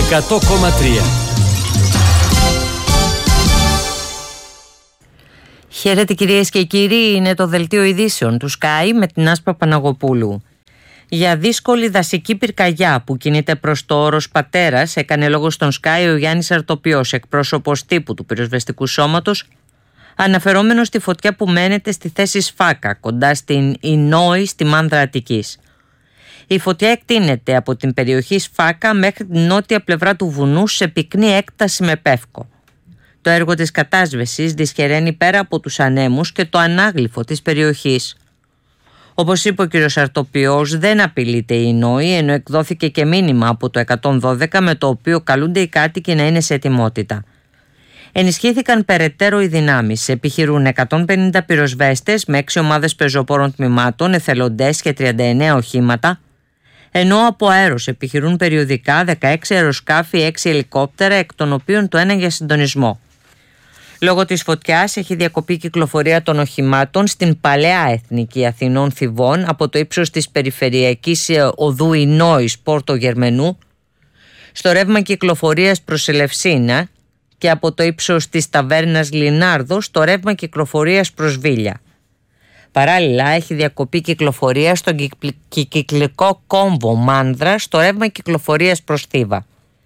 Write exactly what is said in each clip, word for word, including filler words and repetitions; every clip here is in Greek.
εκατό κόμμα τρία. Χαίρετε κυρίες και κύριοι, είναι το δελτίο ειδήσεων του Sky με την Άσπα Παναγοπούλου. Για δύσκολη δασική πυρκαγιά που κινείται προς το όρος Πατέρας έκανε λόγο στον Sky ο Γιάννης Αρτοπιός, εκπρόσωπος τύπου του πυροσβεστικού σώματος, αναφερόμενος στη φωτιά που μένεται στη θέση Σφάκα, κοντά στην Ινόη στη Μάνδρα Αττικής. Η φωτιά εκτείνεται από την περιοχή Σφάκα μέχρι την νότια πλευρά του βουνού σε πυκνή έκταση με πεύκο. Το έργο της κατάσβεσης δυσχεραίνει πέρα από τους ανέμους και το ανάγλυφο της περιοχής. Όπως είπε ο κ. Αρτοπιός, δεν απειλείται η Ινόη, ενώ εκδόθηκε και μήνυμα από το εκατόν δώδεκα με το οποίο καλούνται οι κάτοικοι να είναι σε ετοιμότητα. Ενισχύθηκαν περαιτέρω οι δυνάμεις. Επιχειρούν εκατόν πενήντα πυροσβέστες με έξι ομάδες πεζοπόρων τμήματων, εθελοντές και τριάντα εννέα οχήματα, ενώ από αέρος επιχειρούν περιοδικά δεκαέξι αεροσκάφη, έξι ελικόπτερα, εκ των οποίων το ένα για συντονισμό. Λόγω της φωτιάς έχει διακοπεί η κυκλοφορία των οχημάτων στην παλαιά Εθνική Αθηνών Θηβών από το ύψος της περιφερειακής οδού Ινόης Πόρτο Γερμενού στο ρεύμα κυκλοφορίας προς Ελευσίνα και από το ύψος της ταβέρνας Λινάρδο στο ρεύμα κυκλοφορίας προς Βίλια. Παράλληλα έχει διακοπεί κυκλοφορία στον κυκλικό κόμβο Μάνδρα στο ρεύμα κυκλοφορίας προς Θήβα.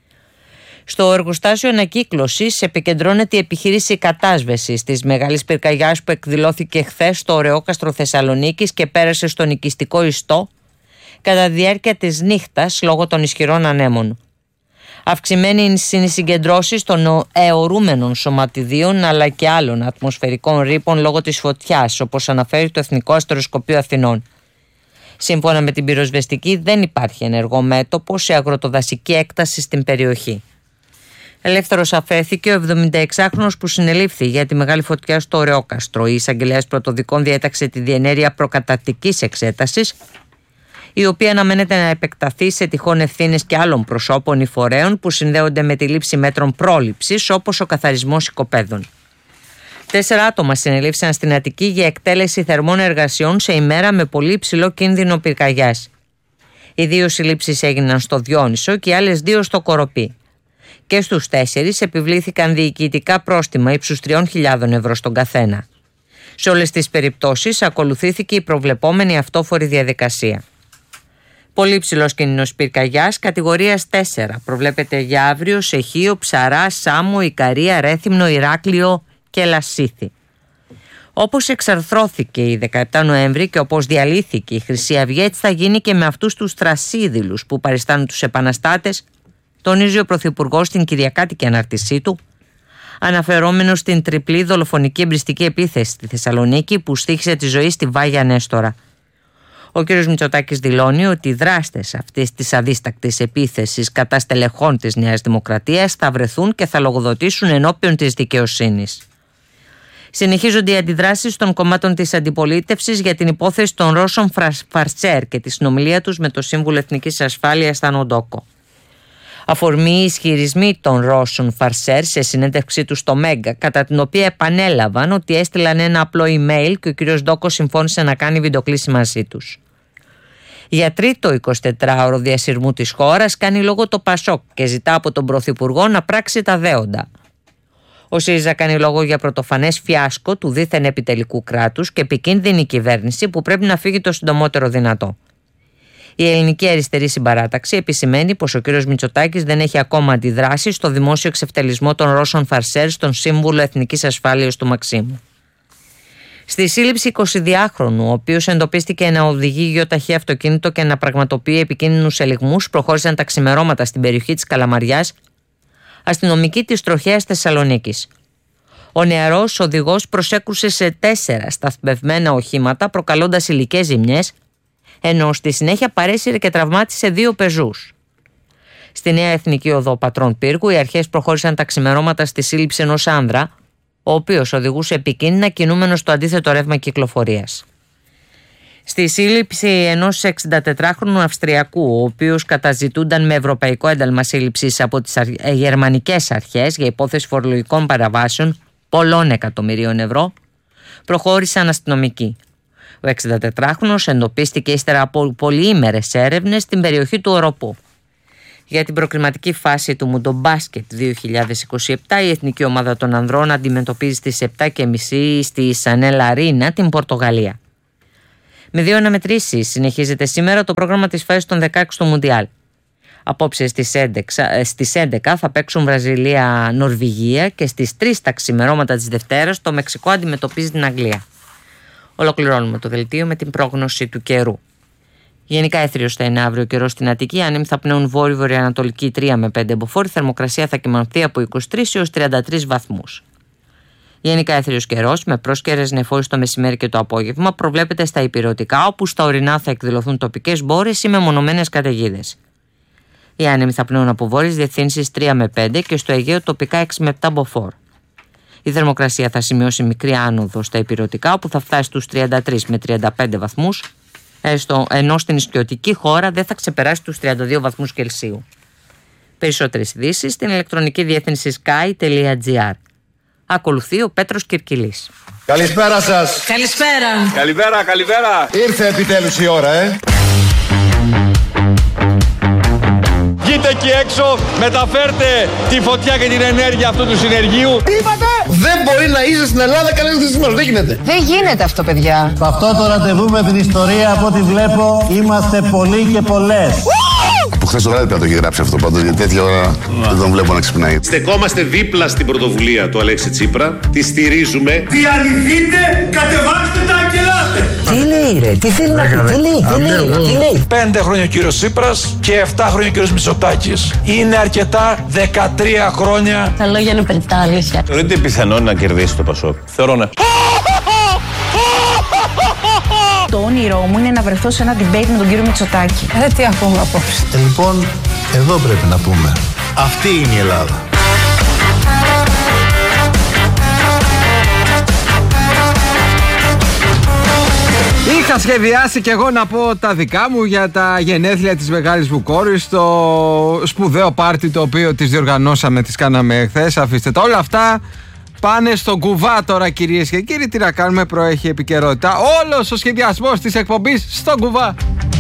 Στο εργοστάσιο ανακύκλωσης επικεντρώνεται η επιχείρηση κατάσβεσης της μεγάλης πυρκαγιάς που εκδηλώθηκε χθες στο Ωρεόκαστρο Θεσσαλονίκης και πέρασε στον οικιστικό ιστό κατά τη διάρκεια της νύχτας λόγω των ισχυρών ανέμων. Αυξημένη είναι οι συγκεντρώσεις των αιωρούμενων σωματιδίων αλλά και άλλων ατμοσφαιρικών ρήπων λόγω της φωτιάς, όπως αναφέρει το Εθνικό Αστεροσκοπείο Αθηνών. Σύμφωνα με την πυροσβεστική, δεν υπάρχει ενεργό μέτωπο σε αγροτοδασική έκταση στην περιοχή. Ελεύθερος αφέθηκε ο εβδομηνταεξάχρονος που συνελήφθη για τη μεγάλη φωτιά στο Ωρεόκαστρο. Η εισαγγελέας πρωτοδικών διέταξε τη διενέργεια προκαταρκτικής εξέτασης, η οποία αναμένεται να επεκταθεί σε τυχόν ευθύνες και άλλων προσώπων ή φορέων που συνδέονται με τη λήψη μέτρων πρόληψης, όπως ο καθαρισμός οικοπαίδων. Τέσσερα άτομα συνελήφθησαν στην Αττική για εκτέλεση θερμών εργασιών σε ημέρα με πολύ υψηλό κίνδυνο πυρκαγιάς. Οι δύο συλλήψεις έγιναν στο Διόνυσο και οι άλλες δύο στο Κοροπή. Και στους τέσσερις επιβλήθηκαν διοικητικά πρόστιμα ύψους τριών χιλιάδων ευρώ στον καθένα. Σε όλες τις περιπτώσεις ακολουθήθηκε η προβλεπόμενη αυτόφορη διαδικασία. Πολύ υψηλός κίνδυνος πυρκαγιάς κατηγορίας τέσσερα προβλέπεται για αύριο σε Χίο, Ψαρά, Σάμο, Ικαρία, Ρέθυμνο, Ηράκλειο και Λασίθι. Όπως εξαρθρώθηκε η δεκαεπτά Νοέμβρη και όπως διαλύθηκε η Χρυσή Αυγή, έτσι θα γίνει και με αυτούς τους θρασίδηλους που παριστάνουν τους επαναστάτες, τονίζει ο Πρωθυπουργός στην κυριακάτικη ανάρτησή του, αναφερόμενος στην τριπλή δολοφονική εμπριστική επίθεση στη Θεσσαλονίκη που στοίχησε τη ζωή στη Βάγια Νέστορα. Ο κ. Μητσοτάκης δηλώνει ότι οι δράστες αυτής της αδίστακτης επίθεσης κατά στελεχών της Νέας Δημοκρατίας θα βρεθούν και θα λογοδοτήσουν ενώπιον της δικαιοσύνης. Συνεχίζονται οι αντιδράσεις των κομμάτων της αντιπολίτευσης για την υπόθεση των Ρώσων Φαρσέρ και τη συνομιλία τους με το Σύμβουλο Εθνικής Ασφάλειας Θάνο Ντόκο. Αφορμή οι ισχυρισμοί των Ρώσων Φαρσέρ σε συνέντευξή τους στο Μέγκα, κατά την οποία επανέλαβαν ότι έστειλαν ένα απλό email και ο κ. Ντόκο συμφώνησε να κάνει βιντεοκλήση μαζί τους. Για τρίτο εικοσιτετράωρο διασυρμού της χώρας κάνει λόγο το Πασόκ και ζητά από τον Πρωθυπουργό να πράξει τα δέοντα. Ο ΣΥΡΙΖΑ κάνει λόγο για πρωτοφανές φιάσκο του δίθεν επιτελικού κράτους και επικίνδυνη κυβέρνηση που πρέπει να φύγει το συντομότερο δυνατό. Η Ελληνική Αριστερή Συμπαράταξη επισημαίνει πως ο κ. Μητσοτάκης δεν έχει ακόμα αντιδράσει στο δημόσιο εξευτελισμό των Ρώσων Φαρσέρ στον Σύμβουλο Εθνικής Ασφάλειας του Μαξίμου. Στη σύλληψη εικοσιδυάχρονου, ο οποίος εντοπίστηκε να οδηγεί γεωταχή αυτοκίνητο και να πραγματοποιεί επικίνδυνους ελιγμούς, προχώρησαν τα ξημερώματα στην περιοχή της Καλαμαριάς, αστυνομικοί της Τροχέας Θεσσαλονίκης. Ο νεαρός οδηγός προσέκρουσε σε τέσσερα σταθμευμένα οχήματα, προκαλώντας υλικές ζημιές, ενώ στη συνέχεια παρέσυρε και τραυμάτισε δύο πεζούς. Στη Νέα Εθνική Οδό Πατρών Πύργου, οι αρχές προχώρησαν τα ξημερώματα στη σύλληψη ενός άνδρα, ο οποίος οδηγούσε επικίνδυνα κινούμενος στο αντίθετο ρεύμα κυκλοφορίας. Στη σύλληψη ενός εξηντατετράχρονου Αυστριακού, ο οποίος καταζητούνταν με ευρωπαϊκό ένταλμα σύλληψης από τις γερμανικές αρχές για υπόθεση φορολογικών παραβάσεων πολλών εκατομμυρίων ευρώ, προχώρησαν αστυνομικοί. Ο εξηντατετράχρονος εντοπίστηκε ύστερα από πολυήμερες έρευνες στην περιοχή του Οροπού. Για την προκριματική φάση του Μουντομπάσκετ δύο χιλιάδες είκοσι επτά, η εθνική ομάδα των ανδρών αντιμετωπίζει στις επτά και μισή στη Σανέλα Αρίνα την Πορτογαλία. Με δύο αναμετρήσεις συνεχίζεται σήμερα το πρόγραμμα της φάσης των δεκαέξι του Μουντιάλ. Απόψε στις έντεκα, στις έντεκα θα παίξουν Βραζιλία-Νορβηγία και στις τρεις τα ξημερώματα της Δευτέρας το Μεξικό αντιμετωπίζει την Αγγλία. Ολοκληρώνουμε το δελτίο με την πρόγνωση του καιρού. Γενικά έθριος θα είναι αύριο καιρό στην Αττική, άνεμοι θα πνέουν βόρειο-βορειοανατολική τρία με πέντε μποφόρ, η θερμοκρασία θα κυμανθεί από είκοσι τρεις έως τριάντα τρεις βαθμούς. Γενικά έθριος καιρός με πρόσκαιρες νεφώσεις το μεσημέρι και το απόγευμα προβλέπεται στα ηπειρωτικά, όπου στα ορεινά θα εκδηλωθούν τοπικές μπόρες ή μεμονωμένες καταιγίδες. Οι άνεμοι θα πνέουν από βόρειες διευθύνσεις τρία με πέντε και στο Αιγαίο τοπικά έξι με επτά μποφόρ. Η θερμοκρασία θα σημειώσει μικρή άνοδο στα ηπειρωτικά, όπου θα φτάσει στους τριάντα τρεις με τριάντα πέντε βαθμούς, ενώ στην νησιωτική χώρα δεν θα ξεπεράσει τους τριάντα δύο βαθμούς Κελσίου. Περισσότερες ειδήσεις στην ηλεκτρονική διεύθυνση sky τελεία gr. Ακολουθεί ο Πέτρος Κυρκυλής. Καλησπέρα σας. Καλησπέρα. Καλημέρα, καλημέρα. Ήρθε επιτέλους η ώρα, ε. Βγείτε εκεί έξω, μεταφέρτε τη φωτιά και την ενέργεια αυτού του συνεργείου. Τι είπατε? Δεν μπορεί να είσαι στην Ελλάδα κανένας χρησιμός. Δεν γίνεται. Δεν γίνεται αυτό, παιδιά. Σε αυτό το ραντεβού με την ιστορία, από ό,τι βλέπω, είμαστε πολλοί και πολλές. Από χθες το βράδυ πρέπει να το έχει γράψει αυτό πάντως, γιατί τέτοια ώρα δεν τον βλέπω να ξυπνάει. Στεκόμαστε δίπλα στην πρωτοβουλία του Αλέξη Τσίπρα, τη στηρίζουμε. Διαλυθείτε, κατεβάστε τα και ελάτε. Τι λέει ρε, τι θέλει να πει, τι λέει, τι λέει, τι λέει. Πέντε χρόνια ο κύριος Τσίπρας και εφτά χρόνια ο κύριος Μητσοτάκης. Είναι αρκετά δεκατρία χρόνια. Τα λόγια είναι περιτάλισια. Θεωρείτε πιθανό να κερδίσει το Πασόκ? Θεωρώ ναι. Το όνειρό μου είναι να βρεθώ σε ένα debate με τον κύριο Μητσοτάκη. Ε, τι ακούμε απόψε. Ε, λοιπόν, εδώ πρέπει να πούμε. Αυτή είναι η Ελλάδα. Είχα σχεδιάσει και εγώ να πω τα δικά μου για τα γενέθλια της μεγάλης μου κόρης, το σπουδαίο πάρτι το οποίο τις διοργανώσαμε, τις κάναμε χθες. Αφήστε τα όλα αυτά. Πάνε στον κουβά τώρα, κυρίες και κύριοι. Τι να κάνουμε, προέχει επικαιρότητα. Όλος ο σχεδιασμός της εκπομπής στον κουβά.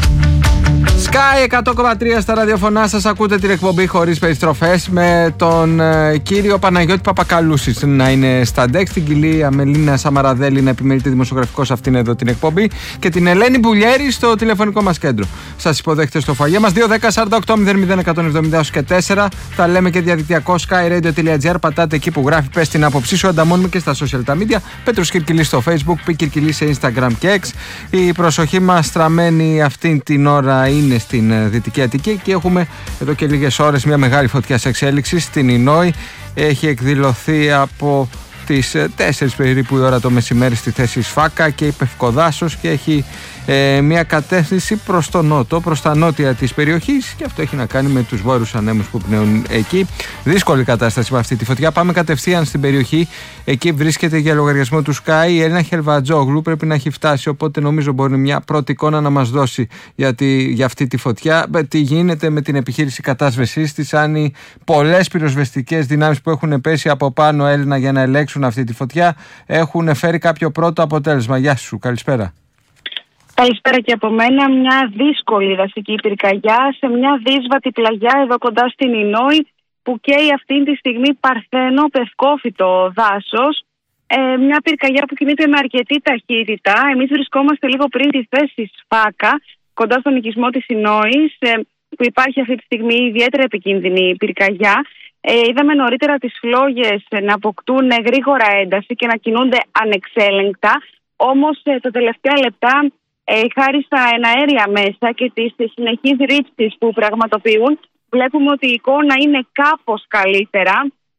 Sky εκατό κόμμα τρία στα ραδιοφωνά σας, ακούτε την εκπομπή χωρίς περιστροφές με τον ε, κύριο Παναγιώτη Παπακαλούση να είναι στα ντεξ, την κυρία Μελίνα Σαμαραδέλη να επιμελείται δημοσιογραφικός σε αυτήν εδώ την εκπομπή και την Ελένη Μπουλιέρη στο τηλεφωνικό μας κέντρο. Σας υποδέχεται στο φαγέ μας δύο δέκα σαράντα οκτώ μηδέν μηδέν εκατόν εβδομήντα και τέσσερα. Τα λέμε και διαδικτυακό sky radio τελεία gr. Πατάτε εκεί που γράφει, πες την άποψή σου, ανταμώνουμε και στα social τα media. Πέτρος Κυρκυλής στο Facebook, Πι Κυρκυλής σε Instagram και X. Η προσοχή μας στραμμένη αυτή την ώρα είναι στην Δυτική Αττική και έχουμε εδώ και λίγες ώρες μια μεγάλη φωτιά σε εξέλιξη στην Ινόη. Έχει εκδηλωθεί από τις τέσσερις περίπου η ώρα το μεσημέρι στη θέση Σφάκα και η Πευκοδάσος και έχει ε, μια κατεύθυνση προς το νότο, προς τα νότια της περιοχής και αυτό έχει να κάνει με τους βόρειους ανέμους που πνέουν εκεί. Δύσκολη κατάσταση με αυτή τη φωτιά. Πάμε κατευθείαν στην περιοχή. Εκεί βρίσκεται για λογαριασμό του Sky η Έλληνα Χελβατζόγλου. Πρέπει να έχει φτάσει, οπότε νομίζω μπορεί μια πρώτη εικόνα να μας δώσει για, τη, για αυτή τη φωτιά. Τι γίνεται με την επιχείρηση κατάσβεσής της, αν οι πολλές πυροσβεστικές δυνάμεις που έχουν πέσει από πάνω, Έλληνα, για να ελέγξουν αυτή τη φωτιά έχουν φέρει κάποιο πρώτο αποτέλεσμα. Γεια σου, καλησπέρα. Καλησπέρα και από μένα. Μια δύσκολη δασική πυρκαγιά σε μια δύσβατη πλαγιά εδώ κοντά στην Ινόη που καίει αυτή τη στιγμή παρθένο πευκόφυτο δάσος. Ε, μια πυρκαγιά που κινείται με αρκετή ταχύτητα. Εμείς βρισκόμαστε λίγο πριν τη θέση Σφάκα, κοντά στον οικισμό της Ινόης, ε, που υπάρχει αυτή τη στιγμή ιδιαίτερα επικίνδυνη πυρκαγιά. Ε, είδαμε νωρίτερα τις φλόγες να αποκτούν γρήγορα ένταση και να κινούνται ανεξέλεγκτα. Όμως ε, τα τελευταία λεπτά, ε, χάρη στα εναέρια μέσα και τις συνεχείς ρήψεις που πραγματοποιούν, βλέπουμε ότι η εικόνα είναι κάπως καλύτερα.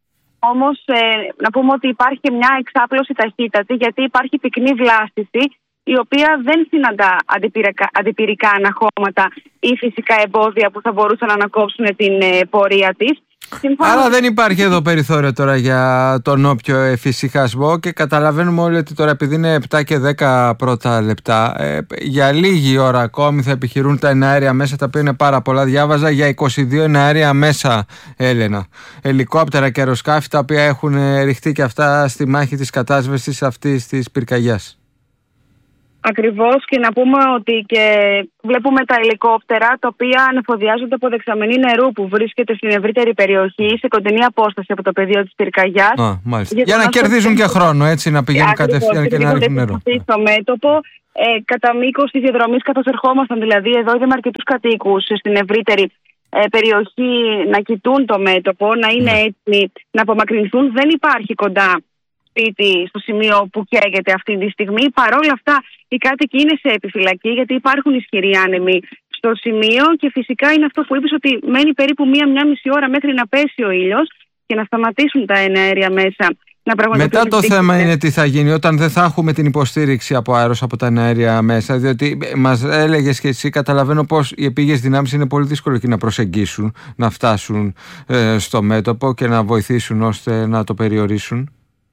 Όμως ε, να πούμε ότι υπάρχει μια εξάπλωση ταχύτατη, γιατί υπάρχει πυκνή βλάστηση, η οποία δεν συναντά αντιπυρικά, αντιπυρικά αναχώματα ή φυσικά εμπόδια που θα μπορούσαν να ανακόψουν την ε, πορεία της. Άρα δεν υπάρχει εδώ περιθώριο τώρα για τον όποιο εφησυχασμό και καταλαβαίνουμε όλοι ότι τώρα, επειδή είναι επτά και δέκα πρώτα λεπτά, ε, για λίγη ώρα ακόμη θα επιχειρούν τα εναέρια μέσα, τα οποία είναι πάρα πολλά. Διάβαζα για είκοσι δύο εναέρια μέσα, Έλενα. Ελικόπτερα και αεροσκάφη τα οποία έχουν ρηχτεί και αυτά στη μάχη της κατάσβεσης αυτής της πυρκαγιάς. Ακριβώς, και να πούμε ότι και βλέπουμε τα ελικόπτερα τα οποία ανεφοδιάζονται από δεξαμενή νερού που βρίσκεται στην ευρύτερη περιοχή, σε κοντινή απόσταση από το πεδίο της πυρκαγιάς. Α, για, για να κερδίζουν και χρόνο, έτσι, να πηγαίνουν κατευθείαν και να ρίχνουν νερό. Στο μέτωπο, ε, κατά μήκος της διαδρομής, καθώς ερχόμασταν δηλαδή εδώ, είδαμε αρκετούς κατοίκους στην ευρύτερη ε, περιοχή να κοιτούν το μέτωπο, να είναι ναι. έτοιμοι να απομακρυνθούν. Δεν υπάρχει κοντά σπίτι στο σημείο που καίγεται αυτή τη στιγμή. Παρ' όλα αυτά, οι κάτοικοι είναι σε επιφυλακή, γιατί υπάρχουν ισχυροί άνεμοι στο σημείο και φυσικά είναι αυτό που είπες, ότι μένει περίπου μία-μία μισή ώρα μέχρι να πέσει ο ήλιος και να σταματήσουν τα εναέρια μέσα. Μετά το θέμα είναι τι θα γίνει όταν δεν θα έχουμε την υποστήριξη από αέρος από τα εναέρια μέσα, διότι μας έλεγες και εσύ, καταλαβαίνω πως οι επίγειες δυνάμεις είναι πολύ δύσκολο εκεί να προσεγγίσουν, να φτάσουν ε, στο μέτωπο και να βοηθήσουν ώστε να το περιορίσουν.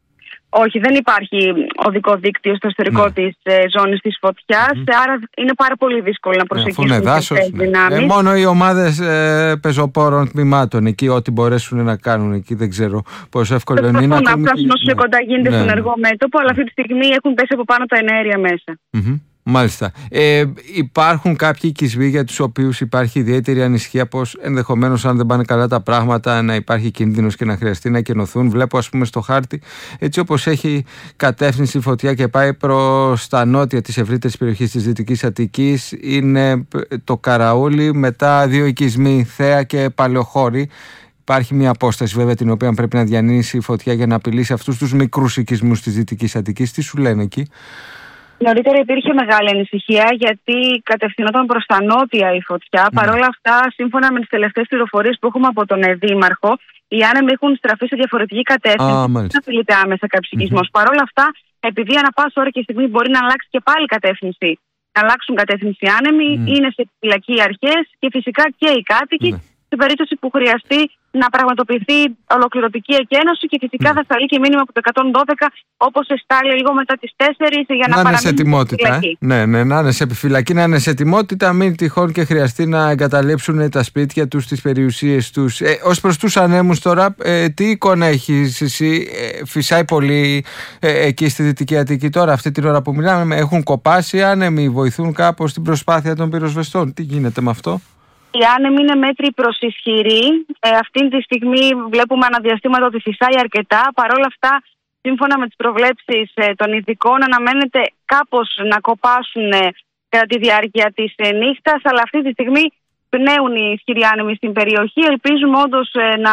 Όχι, δεν υπάρχει οδικό δίκτυο στο εσωτερικό ναι. της ε, ζώνης της φωτιάς, mm-hmm. άρα είναι πάρα πολύ δύσκολο να προσεγγίσουν ναι, δάσος, ναι. δυνάμεις. Ε, μόνο οι ομάδες ε, πεζοπόρων τμήματων, εκεί ό,τι μπορέσουν να κάνουν, εκεί δεν ξέρω πόσο εύκολο είναι. Προσπαθούν να φτάσουν όσο ναι. κοντά γίνεται ναι. στον ενεργό μέτωπο, αλλά αυτή τη στιγμή έχουν πέσει από πάνω τα εναέρια μέσα. Mm-hmm. Μάλιστα. Ε, υπάρχουν κάποιοι οικισμοί για τους οποίους υπάρχει ιδιαίτερη ανησυχία πως ενδεχομένως, αν δεν πάνε καλά τα πράγματα, να υπάρχει κίνδυνος και να χρειαστεί να κενωθούν. Βλέπω, ας πούμε, στο χάρτη, έτσι όπως έχει κατεύθυνση η φωτιά και πάει προς τα νότια της ευρύτερης περιοχής της Δυτικής Αττικής, είναι το Καραούλι, μετά δύο οικισμοί, Θέα και Παλαιοχώρη. Υπάρχει μια απόσταση βέβαια την οποία πρέπει να διανύσει η φωτιά για να απειλήσει αυτούς τους μικρούς οικισμούς της Δυτικής Αττικής. Τι σου λένε εκεί? Νωρίτερα υπήρχε μεγάλη ανησυχία, γιατί κατευθυνόταν προς τα νότια η φωτιά. Mm. Παρ' όλα αυτά, σύμφωνα με τις τελευταίες πληροφορίες που έχουμε από τον Δήμαρχο, οι άνεμοι έχουν στραφεί σε διαφορετική κατεύθυνση. Ah, δεν απειλείται άμεσα κάποιος οικισμός. Mm-hmm. Παρ' όλα αυτά, επειδή ανά πάσα ώρα και στιγμή μπορεί να αλλάξει και πάλι κατεύθυνση, να αλλάξουν κατεύθυνση άνεμοι, mm. είναι σε φυλακή οι αρχές και φυσικά και οι κάτοικοι, mm. σε περίπτωση που χρειαστεί να πραγματοποιηθεί ολοκληρωτική εκένωση, και φυσικά mm. θα σταλεί και μήνυμα από το εκατόν δώδεκα, όπως εστάλει λίγο μετά τις τέσσερις, για να, να παραμείνει σε ετοιμότητα. Ε? Ναι, ναι, να είναι σε επιφυλακή, να είναι σε ετοιμότητα, μην τυχόν και χρειαστεί να εγκαταλείψουν τα σπίτια τους, τις περιουσίες τους. Ε, ως προς τους ανέμους τώρα, ε, τι εικόνα έχεις εσύ? Ε, φυσάει πολύ ε, εκεί στη Δυτική Αττική τώρα, αυτή την ώρα που μιλάμε? Έχουν κοπάσει άνεμοι, βοηθούν κάπως στην προσπάθεια των πυροσβεστών? Τι γίνεται με αυτό? Οι άνεμοι είναι μέτρη προς ισχυρή. Ε, αυτή τη στιγμή βλέπουμε αναδιαστήματα ότι φυσάει αρκετά. Παρ' όλα αυτά, σύμφωνα με τις προβλέψεις ε, των ειδικών, αναμένεται κάπως να κοπάσουν ε, κατά τη διάρκεια της ε, νύχτας. Αλλά αυτή τη στιγμή πνέουν οι ισχυροί άνεμοι στην περιοχή. Ελπίζουμε όντως ε, να,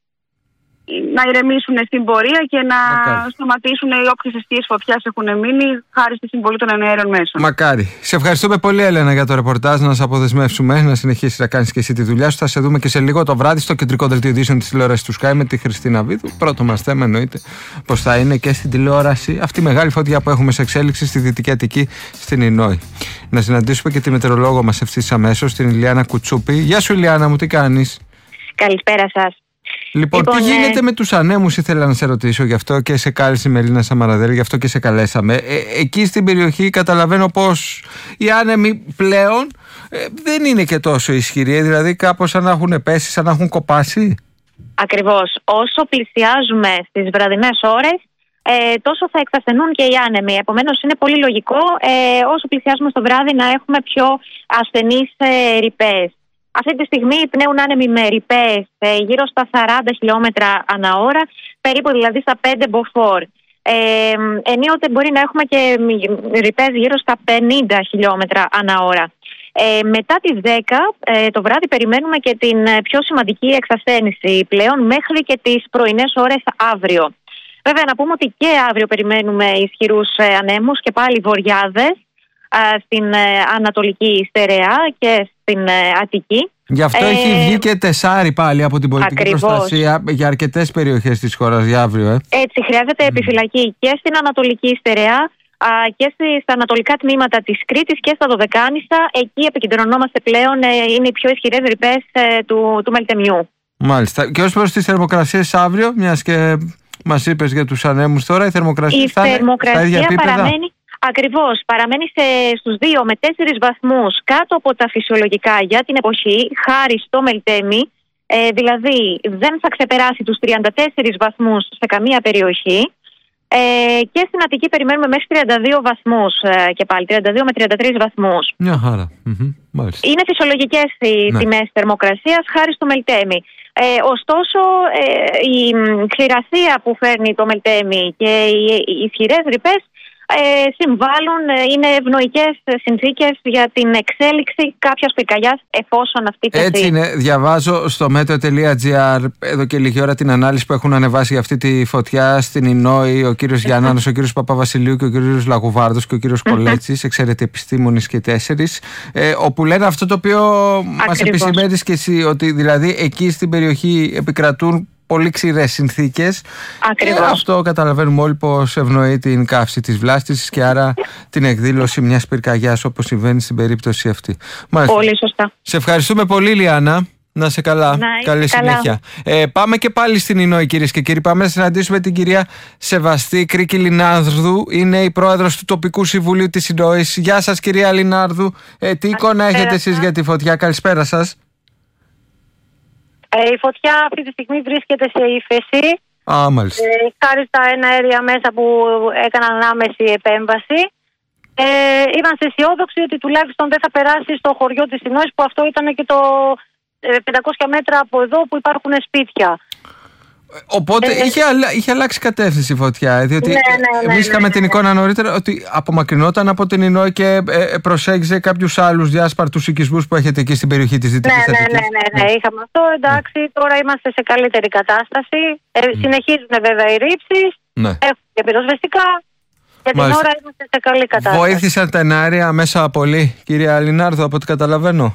να ηρεμήσουν στην πορεία και να Μακάρι. σταματήσουν οι όποιες αιστείες φωτιάς έχουν μείνει, χάρη στη συμβολή των εναέρων μέσων. Μακάρι. Σε ευχαριστούμε πολύ, Έλενα, για το ρεπορτάζ. Να σε αποδεσμεύσουμε, να συνεχίσεις να κάνεις και εσύ τη δουλειά σου. Θα σε δούμε και σε λίγο το βράδυ στο κεντρικό δελτίο ειδήσεων της τηλεόρασης του Sky με τη Χριστίνα Βίδου. Πρώτο μας θέμα εννοείται πως θα είναι και στην τηλεόραση αυτή η μεγάλη φωτιά που έχουμε σε εξέλιξη στη Δυτική Αττική, στην Ινόη. Να συναντήσουμε και τη μετεωρολόγο μας ευθύς αμέσως, την Ηλιάνα Κουτσούπη. Γεια σου, Ηλιάνα μου, τι κάνεις? Καλησπέρα σας. Λοιπόν, λοιπόν, τι γίνεται ε... με τους ανέμους, ήθελα να σε ρωτήσω, γι' αυτό και σε κάλεσε η Μελίνα Σαμαραδέλη, γι' αυτό και σε καλέσαμε. Ε, εκεί στην περιοχή καταλαβαίνω πως οι άνεμοι πλέον ε, δεν είναι και τόσο ισχυροί, δηλαδή κάπως σαν να έχουν πέσει, σαν να έχουν κοπάσει. Ακριβώς. Όσο πλησιάζουμε στις βραδινές ώρες, ε, τόσο θα εκθασθενούν και οι άνεμοι. Επομένως, είναι πολύ λογικό ε, όσο πλησιάζουμε στο βράδυ να έχουμε πιο ασθενείς ε, ρηπές. Αυτή τη στιγμή πνέουν άνεμοι με ρηπές ε, γύρω στα σαράντα χιλιόμετρα ανά ώρα, περίπου δηλαδή στα πέντε μποφόρ. Ε, ενίοτε μπορεί να έχουμε και ρηπές γύρω στα πενήντα χιλιόμετρα ανά ώρα. Ε, μετά τις δέκα ε, το βράδυ περιμένουμε και την πιο σημαντική εξασθένηση πλέον, μέχρι και τις πρωινές ώρες αύριο. Βέβαια, να πούμε ότι και αύριο περιμένουμε ισχυρούς ε, ανέμους και πάλι βοριάδες ε, στην ε, Ανατολική Στερεά και στην ε, Αττική. Γι' αυτό ε, έχει βγει και τεσάρι πάλι από την πολιτική ακριβώς. προστασία για αρκετές περιοχές της χώρας για αύριο. Ε. Έτσι, χρειάζεται mm. επιφυλακή και στην Ανατολική Στερεά α, και στα ανατολικά τμήματα της Κρήτης και στα Δωδεκάνησα. Εκεί επικεντρωνόμαστε πλέον, ε, είναι οι πιο ισχυρές ρηπές ε, του, του Μελτεμιού. Μάλιστα. Και ως προς τις θερμοκρασίες αύριο, μιας και μας είπες για τους ανέμους τώρα, η θερμοκρασία η θα θερμοκρασία είναι στα ίδια επίπεδα? Παραμένει, ακριβώς, παραμένει σε, στους δύο με τέσσερις βαθμούς κάτω από τα φυσιολογικά για την εποχή, χάρη στο Μελτέμι. Ε, δηλαδή δεν θα ξεπεράσει τους τριάντα τέσσερις βαθμούς σε καμία περιοχή. Ε, Ε, και στην Αττική περιμένουμε μέχρι τριάντα δύο βαθμούς ε, και πάλι, τριάντα δύο με τριάντα τρεις βαθμούς. Μια χαρά. Mm-hmm. Είναι φυσιολογικές οι ναι. τιμές θερμοκρασίας χάρη στο Μελτέμι. Ε, ωστόσο, ε, η ξηρασία που φέρνει το Μελτέμι και οι, οι ισχυρές ρηπές ε, συμβάλλουν, ε, είναι ευνοϊκές συνθήκες για την εξέλιξη κάποιας πυρκαγιάς εφόσον αυτή τεθεί. Έτσι είναι. Διαβάζω στο μέτεο τελεία τζι άρ εδώ και λίγη ώρα την ανάλυση που έχουν ανεβάσει για αυτή τη φωτιά στην Ινόη ο κύριος Γιάννανος, ο κύριος Παπαβασιλείου και ο κύριος Λαγουβάρδος και ο κύριος Κολέτσης, εξαίρετοι επιστήμονες και τέσσερις, ε, όπου λένε αυτό το οποίο μας επισημαίνεις και εσύ, ότι δηλαδή εκεί στην περιοχή επικρατούν πολύ ξηρές συνθήκες. Ακριβώς. Και αυτό καταλαβαίνουμε όλοι πως ευνοεί την καύση της βλάστησης και άρα την εκδήλωση μιας πυρκαγιάς, όπως συμβαίνει στην περίπτωση αυτή. Μάλιστα. Πολύ σωστά. Σε ευχαριστούμε πολύ, Λιάννα. Να σε καλά. Να Καλή καλά. συνέχεια. Ε, πάμε και πάλι στην Ινόη, κυρίες και κύριοι. Πάμε να συναντήσουμε την κυρία Σεβαστή Κρίκη Λινάρδου. Είναι η πρόεδρος του τοπικού συμβουλίου της Ινόης. Γεια σας, κυρία Λινάρδου. Ε, τι εικόνα έχετε εσείς για τη φωτιά? Καλησπέρα σας. Ε, η φωτιά αυτή τη στιγμή βρίσκεται σε ύφεση. Α, μάλιστα. Ε, χάρη στα εναέρια μέσα που έκαναν άμεση επέμβαση. Ε, είμαστε αισιόδοξοι ότι τουλάχιστον δεν θα περάσει στο χωριό της Ινόης, που αυτό ήταν και το ε, πεντακόσια μέτρα από εδώ που υπάρχουν σπίτια. Οπότε ε, είχε, αλλα... είχε αλλάξει κατεύθυνση η φωτιά, διότι ναι, ναι, ναι, εμείς είχαμε ναι, ναι, την ναι. εικόνα νωρίτερα ότι απομακρυνόταν από την Ινόη και ε, προσέγγιζε κάποιους άλλους διάσπαρτους οικισμούς που έχετε εκεί στην περιοχή της Δυτικής ναι, Αττικής. ναι, ναι, ναι, ναι, είχαμε αυτό, εντάξει, ναι. Τώρα είμαστε σε καλύτερη κατάσταση. Ε, mm. Συνεχίζουν βέβαια οι ρήψεις, ναι. Έχουμε και πυροσβεστικά. Για την Μάλιστα. ώρα είμαστε σε καλή κατάσταση. Βοήθησαν τα εναέρια μέσα πολύ, κυρία Λινάρδου, από ό,τι καταλαβαίνω.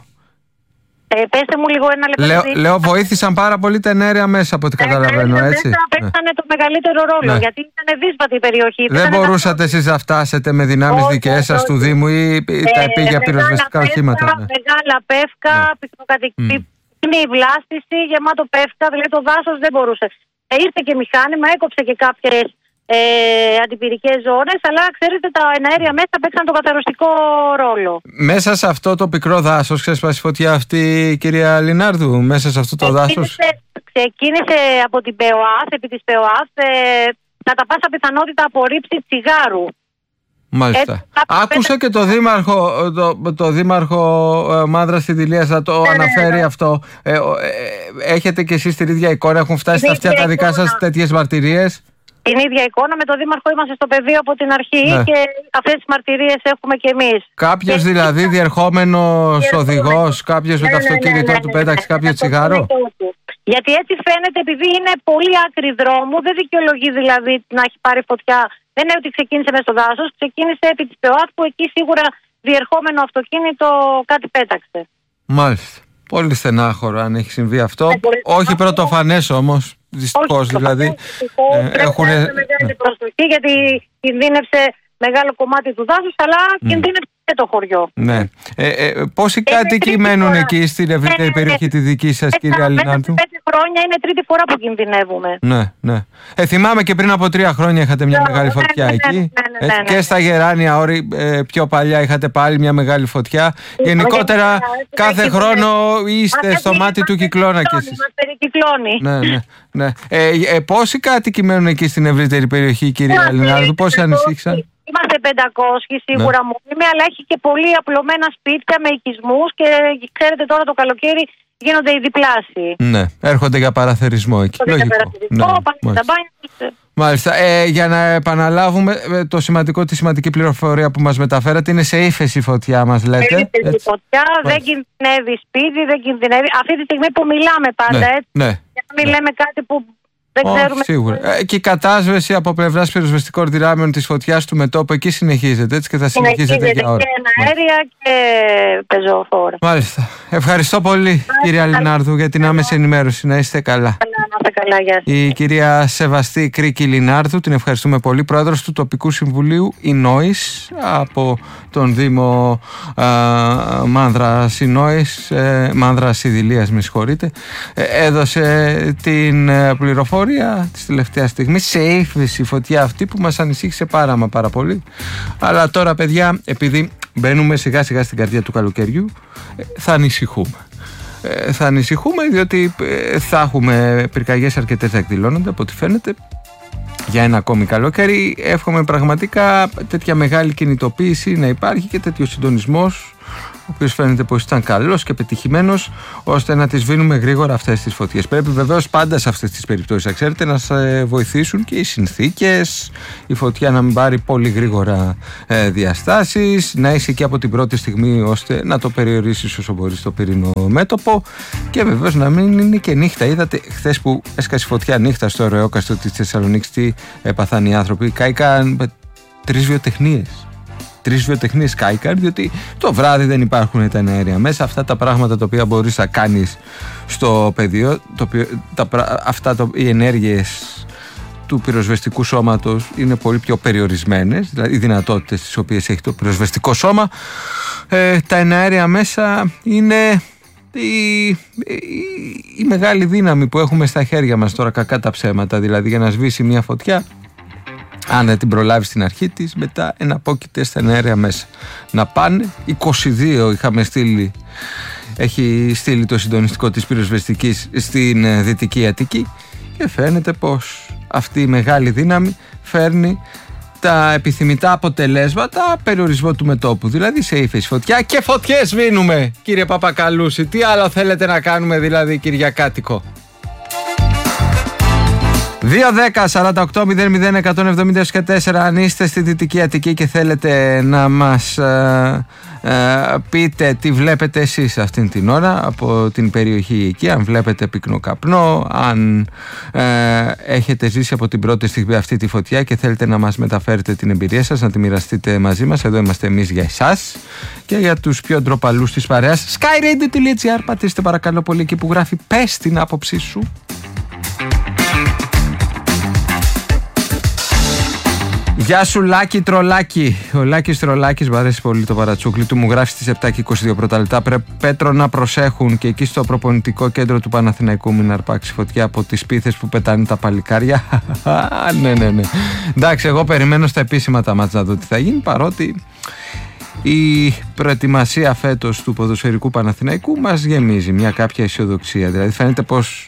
Ε, πέστε μου λίγο ένα λεπτό. Λέω, λέω βοήθησαν πάρα πολύ τα εναέρια μέσα, από ό,τι ε, καταλαβαίνω, ε, έτσι. Μέσα παίξανε ναι. το μεγαλύτερο ρόλο, ναι. Γιατί ήταν δύσβατη η περιοχή. Δεν μπορούσατε εσείς να φτάσετε με δυνάμεις δικές σας του Δήμου ή ε, τα επίγεια ε, πυροσβεστικά οχήματα? Ναι. Μεγάλα πεύκα, ναι. Πυκνοκατοικημένη mm. βλάστηση, γεμάτο πεύκα, δηλαδή το δάσος δεν μπορούσε. Ε, ήρθε και μηχάνημα, έκοψε και κάποιες ε, αντιπυρικές ζώνες, αλλά ξέρετε τα εναέρια μέσα παίξαν τον καθαριστικό ρόλο. Μέσα σε αυτό το πικρό δάσος ξέσπασε η φωτιά αυτή, κυρία Λινάρδου, μέσα σε αυτό το ξεκίνησε, δάσος. Ξεκίνησε από την ΠΕΟΑΘ, επί της ΠΕΟΑΘ, ε, κατά πάσα πιθανότητα απορρίψη τσιγάρου. Μάλιστα. Έτσι, άκουσα και το δήμαρχο, το, το δήμαρχο ε, Μάνδρας Ιδηλίας να το ναι, αναφέρει ναι, ναι. αυτό. Ε, ε, ε, έχετε και εσείς την ίδια εικόνα, έχουν φτάσει στα αυτιά τα δικά σας τέτοιες μαρτυρίες? Την ίδια εικόνα, με το δήμαρχο είμαστε στο πεδίο από την αρχή ναι. και αυτές τις μαρτυρίες έχουμε και εμείς. Κάποιος και δηλαδή διερχόμενος οδηγός, κάποιος ναι, με το αυτοκίνητό ναι, ναι, ναι, του πέταξε ναι, κάποιο τσιγάρο? Γιατί έτσι φαίνεται, επειδή είναι πολύ άκρη δρόμου, δεν δικαιολογεί δηλαδή να έχει πάρει φωτιά. Δεν είναι ότι ξεκίνησε μέσα στο δάσος, ξεκίνησε επί της ΠΕΟΑΘ, που εκεί σίγουρα διερχόμενο αυτοκίνητο κάτι πέταξε. Μάλιστα. Πολύ στενάχωρο αν έχει συμβεί αυτό. Ε, όχι πρωτοφανές όμως, δυστυχώς δηλαδή. Δυστυχώς, ε, πρέπει έχουν... να έχουμε μεγάλη προσοχή, γιατί κινδύνευσε μεγάλο κομμάτι του δάσους, αλλά mm. κινδύνευσε και το χωριό. Ναι. Ε, ε, πόσοι κάτοικοι μένουν εκεί στην ευρύτερη ε, περιοχή τη δική σας, κυρία Λινάρδου? Πέντε χρόνια είναι τρίτη φορά που κινδυνεύουμε. Ναι, ναι. Ε, θυμάμαι και πριν από τρία χρόνια είχατε μια ναι, μεγάλη φωτιά ναι, εκεί. Ναι, ναι, ναι, ναι, ναι. Και στα Γεράνια όρη, ε, πιο παλιά είχατε πάλι μια μεγάλη φωτιά. Γενικότερα κάθε χρόνο είστε στο μάτι του κυκλώνα κι εσείς. Μας περικυκλώνει. Ναι, ναι, ναι. Ε, ε, πόσοι κάτοικοι μένουν εκεί στην ευρύτερη περιοχή, κυρία Λινάρδου? Πόσοι ανησύχησαν? Είμαστε πεντακόσιοι σίγουρα ναι. μόνιμοι, αλλά έχει και πολύ απλωμένα σπίτια με οικισμούς και ξέρετε τώρα το καλοκαίρι γίνονται οι διπλάσιοι. Ναι, έρχονται για παραθερισμό εκεί. Έρχονται για παραθερισμό, ναι, πάνε στα μπάνια. Μάλιστα. Ε, για να επαναλάβουμε το σημαντικό, τη σημαντική πληροφορία που μας μεταφέρατε, είναι σε ύφεση η φωτιά μας λέτε. Σε ύφεση η φωτιά, μάλιστα. Δεν κινδυνεύει σπίτι, δεν κινδυνεύει. Αυτή τη στιγμή που μιλάμε πάντα ναι, έτσι, ναι, για να μην ναι. λέμε κάτι που... Δεν oh, ξέρουμε. Σίγουρα. Ε, και η κατάσβεση από πλευράς πυροσβεστικών δυνάμεων της φωτιάς του μετώπου εκεί συνεχίζεται, έτσι, και θα συνεχίζεται για ώρα. Και εναέρια και πεζοφόρα. Μάλιστα. Ευχαριστώ πολύ, Μάλιστα. κυρία Λινάρδου, για την άμεση ενημέρωση. Να είστε καλά. Να είστε καλά, γεια σας. Η κυρία Σεβαστή Κρίκη Λινάρδου, την ευχαριστούμε πολύ, πρόεδρος του τοπικού συμβουλίου Ινόης από τον Δήμο α, Μάνδρας Ινόης, ε, Μάνδρας Ιδηλίας, με συγχωρείτε, ε, έδωσε την ε, πληροφορία της τελευταίας στιγμής σε ύφεση φωτιά αυτή που μας ανησύχησε πάρα μα πάρα πολύ. Αλλά τώρα, παιδιά, επειδή μπαίνουμε σιγά σιγά στην καρδιά του καλοκαιριού, θα ανησυχούμε. Ε, θα ανησυχούμε διότι ε, θα έχουμε πυρκαγιές αρκετές να εκδηλώνονται από ό,τι φαίνεται. για ένα ακόμη καλοκαίρι. Εύχομαι πραγματικά τέτοια μεγάλη κινητοποίηση να υπάρχει και τέτοιο συντονισμός, ο οποίος φαίνεται πως ήταν καλός και πετυχημένος, ώστε να τις σβήνουμε γρήγορα αυτές τις φωτιές. Πρέπει βεβαίως πάντα σε αυτές τις περιπτώσεις, να ξέρετε, να σε βοηθήσουν και οι συνθήκες, η φωτιά να μην πάρει πολύ γρήγορα ε, διαστάσεις, να είσαι εκεί από την πρώτη στιγμή ώστε να το περιορίσεις όσο μπορείς στο πυρηνό μέτωπο, και βεβαίως να μην είναι και νύχτα. Είδατε χθες που έσκασε φωτιά νύχτα στο Ρεόκαστρο της Θεσσαλονίκης, τι έπαθαν οι άνθρωποι? Κάηκαν τρεις βιοτεχνίες. Τρεις βιοτεχνίες κάηκαν, διότι το βράδυ δεν υπάρχουν τα αέρια μέσα. Αυτά τα πράγματα τα οποία μπορείς να κάνεις στο πεδίο, το, τα, αυτά το, οι ενέργειες του πυροσβεστικού σώματος είναι πολύ πιο περιορισμένες, δηλαδή οι δυνατότητες τις οποίες έχει το πυροσβεστικό σώμα. Ε, τα εναέρια μέσα είναι η, η, η μεγάλη δύναμη που έχουμε στα χέρια μας τώρα, κακά τα ψέματα. Δηλαδή για να σβήσει μια φωτιά, αν δεν την προλάβει στην αρχή της, μετά εναπόκειται στα εναέρια μέσα να πάνε. είκοσι δύο είχαμε στείλει, έχει στείλει το συντονιστικό της πυροσβεστικής στην Δυτική Αττική, και φαίνεται πως αυτή η μεγάλη δύναμη φέρνει τα επιθυμητά αποτελέσματα, περιορισμό του μετώπου, δηλαδή σε ύφεση φωτιά, και φωτιές σβήνουμε, κύριε Παπακαλούση. Τι άλλο θέλετε να κάνουμε δηλαδή, Κυριακάτικο? δύο δέκα σαράντα οκτώ μηδέν μηδέν εκατόν εβδομήντα τέσσερα. Αν είστε στη Δυτική Αττική και θέλετε να μας ε, ε, πείτε τι βλέπετε εσείς αυτήν την ώρα από την περιοχή εκεί, αν βλέπετε πυκνό καπνό, αν ε, έχετε ζήσει από την πρώτη στιγμή αυτή τη φωτιά και θέλετε να μας μεταφέρετε την εμπειρία σας, να τη μοιραστείτε μαζί μας. Εδώ είμαστε εμείς για εσάς και για τους πιο ντροπαλούς της παρέας. skyradio.gr, πατήστε παρακαλώ πολύ εκεί που γράφει πες την άποψή σου. Γεια σου Λάκη Τρολάκη. Ο Λάκης Τρολάκης, μου αρέσει πολύ το παρατσούκλι του, μου γράφει στις επτά και είκοσι δύο πρώτα λεπτά. Πρέπει Πέτρο να προσέχουν και εκεί στο προπονητικό κέντρο του Παναθηναϊκού μην αρπάξει φωτιά από τις πίθες που πετάνε τα παλικάρια. Ναι, ναι, ναι. Εντάξει, εγώ περιμένω στα επίσημα τα μάτς να δω τι θα γίνει, παρότι η προετοιμασία φέτος του ποδοσφαιρικού Παναθηναϊκού μας γεμίζει μια κάποια αισιοδοξία. Δηλαδή φαίνεται πως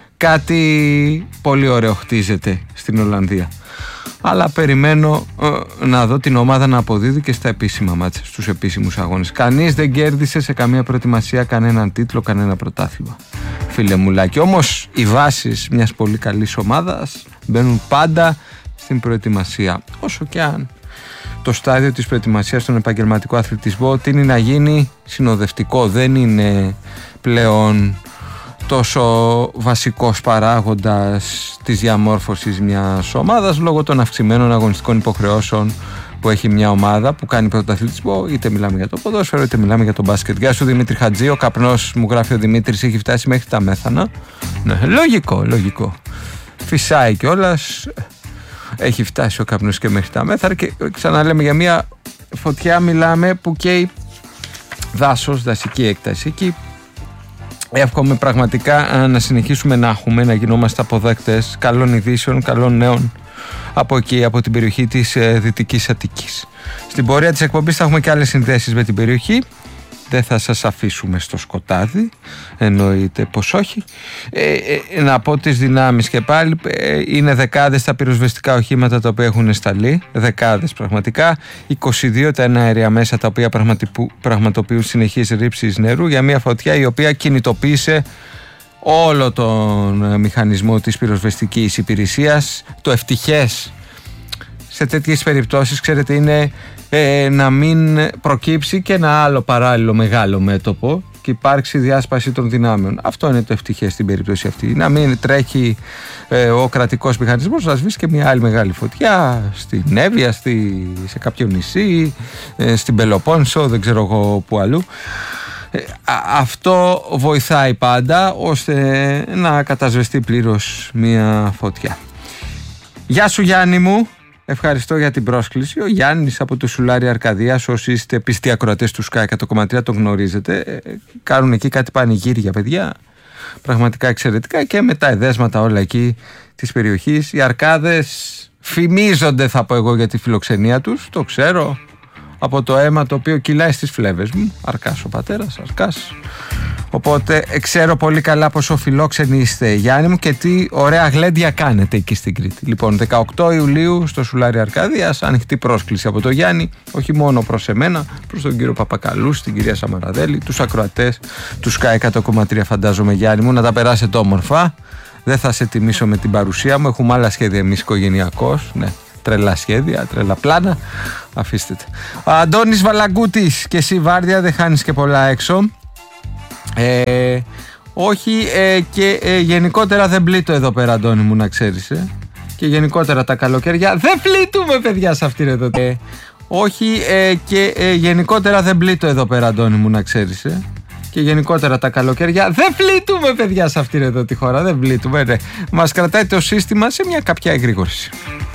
κάτι πολύ ωραίο χτίζεται στην Ολλανδία. Αλλά περιμένω ε, να δω την ομάδα να αποδίδει και στα επίσημα μάτσα, στους επίσημους αγώνες. Κανείς δεν κέρδισε σε καμία προετοιμασία κανέναν τίτλο, κανένα πρωτάθλημα, φίλε Μουλάκη. Όμως οι βάσεις μιας πολύ καλής ομάδας μπαίνουν πάντα στην προετοιμασία. Όσο και αν το στάδιο της προετοιμασίας στον επαγγελματικό αθλητισμό τείνει να γίνει συνοδευτικό, δεν είναι πλέον τόσο βασικός παράγοντας της διαμόρφωσης μιας ομάδας λόγω των αυξημένων αγωνιστικών υποχρεώσεων που έχει μια ομάδα που κάνει πρωταθλητισμό, είτε μιλάμε για το ποδόσφαιρο είτε μιλάμε για το μπάσκετ. Γεια σου Δημήτρη Χατζή, ο καπνός, μου γράφει ο Δημήτρης, έχει φτάσει μέχρι τα μέθανα. Ναι, λογικό, λογικό. Φυσάει κιόλας, έχει φτάσει ο καπνός και μέχρι τα μέθανα, και ξαναλέμε για μια φωτιά μιλάμε που καίει δάσος, δασική έκταση. Εκεί εύχομαι πραγματικά να συνεχίσουμε να έχουμε, να γινόμαστε αποδέκτες καλών ειδήσεων, καλών νέων από εκεί, από την περιοχή της ε, Δυτικής Αττικής. Στην πορεία της εκπομπής θα έχουμε και άλλες συνδέσεις με την περιοχή. Δεν θα σας αφήσουμε στο σκοτάδι, εννοείται πως όχι. Ε, ε, να πω τις δυνάμεις και πάλι, ε, είναι δεκάδες τα πυροσβεστικά οχήματα τα οποία έχουν σταλεί, δεκάδες πραγματικά, είκοσι δύο τα εναέρια μέσα τα οποία πραγματοποιούν συνεχείς ρήψεις νερού για μια φωτιά η οποία κινητοποίησε όλο τον μηχανισμό της πυροσβεστικής υπηρεσίας. Το ευτυχές σε τέτοιες περιπτώσεις, ξέρετε, είναι ε, να μην προκύψει και ένα άλλο παράλληλο μεγάλο μέτωπο και υπάρξει διάσπαση των δυνάμεων. Αυτό είναι το ευτυχές στην περίπτωση αυτή. Να μην τρέχει ε, ο κρατικός μηχανισμός να σβήσει και μια άλλη μεγάλη φωτιά στην Εύβοια, στη, σε κάποιο νησί, ε, στην Πελοπόννησο, δεν ξέρω εγώ που αλλού. Ε, αυτό βοηθάει πάντα ώστε να κατασβεστεί πλήρως μια φωτιά. Γεια σου Γιάννη μου. Ευχαριστώ για την πρόσκληση. Ο Γιάννης από το Σουλάρι Αρκαδίας, όσοι είστε πιστοί ακροατές του Sky εκατό κόμμα τρία τον γνωρίζετε. Κάνουν εκεί κάτι πανηγύρια, παιδιά. Πραγματικά εξαιρετικά, και με τα εδέσματα όλα εκεί της περιοχής. Οι Αρκάδες φημίζονται, θα πω εγώ, για τη φιλοξενία τους. Το ξέρω από το αίμα το οποίο κυλάει στις φλέβες μου. Αρκάς ο πατέρας, αρκάς. Οπότε ξέρω πολύ καλά πόσο φιλόξενοι είστε, Γιάννη μου, και τι ωραία γλέντια κάνετε εκεί στην Κρήτη. Λοιπόν, δεκαοκτώ Ιουλίου στο Σουλάρι Αρκαδίας, ανοιχτή πρόσκληση από το Γιάννη, όχι μόνο προς εμένα, προς τον κύριο Παπακαλού, την κυρία Σαμαραδέλη, τους ακροατές του Sky εκατό κόμμα τρία, φαντάζομαι, Γιάννη μου, να τα περάσετε όμορφα. Δεν θα σε τιμήσω με την παρουσία μου, έχουμε άλλα σχέδια εμείς οικογενειακώς, ναι. Τρελά σχέδια, τρελά πλάνα. Αφήστε τα. Ο Αντώνης Βαλαγκούτης, και εσύ Βάρδια, δεν χάνεις και πολλά έξω. Ε, όχι ε, και ε, γενικότερα δεν πλήττω εδώ πέρα, Αντώνη μου, να ξέρεις, ε. Και γενικότερα τα καλοκαίρια δεν πλήττουμε, παιδιά, σε αυτήν εδώ. Ε, όχι ε, και ε, γενικότερα δεν πλήττω εδώ πέρα, Αντώνη μου, να ξέρεις, ε. Και γενικότερα τα καλοκαίρια δεν πλήττουμε, παιδιά, σε αυτήν εδώ τη χώρα. Δεν πλήττουμε, ναι. Μας κρατάει το σύστημα σε μια κάποια εγρήγορση.